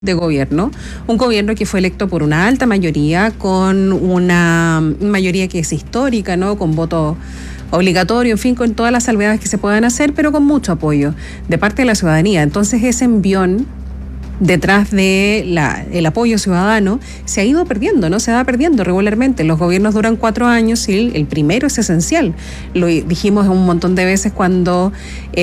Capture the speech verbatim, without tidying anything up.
de gobierno, un gobierno que fue electo por una alta mayoría, con una mayoría que es histórica, ¿no? Con voto obligatorio, en fin, con todas las salvedades que se puedan hacer, pero con mucho apoyo de parte de la ciudadanía. Entonces ese envión detrás de la, el apoyo ciudadano se ha ido perdiendo, ¿no? Se va perdiendo regularmente. Los gobiernos duran cuatro años y el, el primero es esencial. Lo dijimos un montón de veces cuando... Eh,